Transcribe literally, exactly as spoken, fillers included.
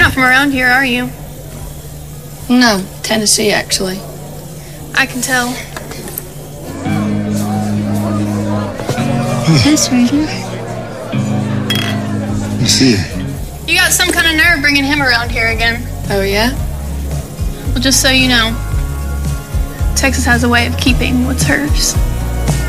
not from around here, are you? No, Tennessee, actually. I can tell. Hey, sweetie. You see it. You got some kind of nerve bringing him around here again. Oh, yeah? Well, just so you know, Texas has a way of keeping what's hers.